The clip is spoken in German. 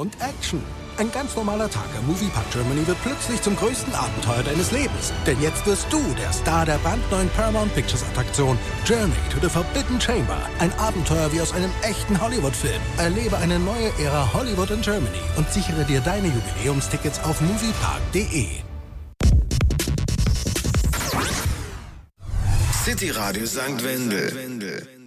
und Action. Ein ganz normaler Tag am Moviepark Germany wird plötzlich zum größten Abenteuer deines Lebens. Denn jetzt wirst du der Star der brandneuen Paramount Pictures Attraktion Journey to the Forbidden Chamber. Ein Abenteuer wie aus einem echten Hollywood-Film. Erlebe eine neue Ära Hollywood in Germany und sichere dir deine Jubiläumstickets auf moviepark.de. City Radio St. Wendel.